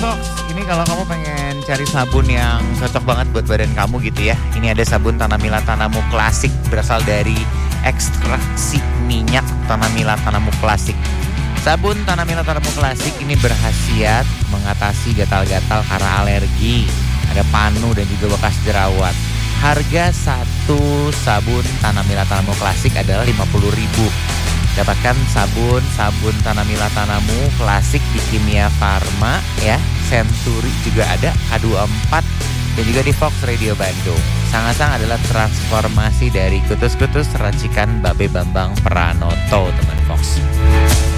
Fox, ini kalau kamu pengen cari sabun yang cocok banget buat badan kamu gitu ya. Ini ada sabun Tanamila Tanamu Klasik, berasal dari ekstraksi minyak Tanamila Tanamu Klasik. Sabun Tanamila Tanamu Klasik ini berkhasiat mengatasi gatal-gatal karena alergi, ada panu dan juga bekas jerawat. Harga satu sabun Tanamila Tanamu Klasik adalah 50.000. Dapatkan sabun Tanamila Tanamu Klasik di Kimia Farma ya. Century juga ada, K24 dan juga di Fox Radio Bandung. Sangasang adalah transformasi dari kutus-kutus racikan Babe Bambang Pranoto, teman Fox.